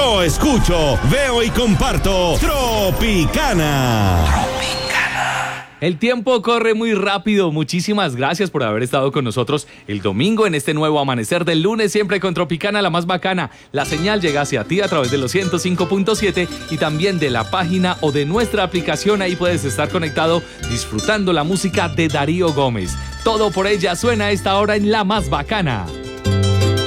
Yo escucho, veo y comparto Tropicana. El tiempo corre muy rápido. Muchísimas gracias por haber estado con nosotros el domingo en este nuevo amanecer del lunes, siempre con Tropicana, la más bacana. La señal llega hacia ti a través de los 105.7 y también de la página o de nuestra aplicación. Ahí puedes estar conectado disfrutando la música de Darío Gómez. Todo por ella suena a esta hora en La Más Bacana.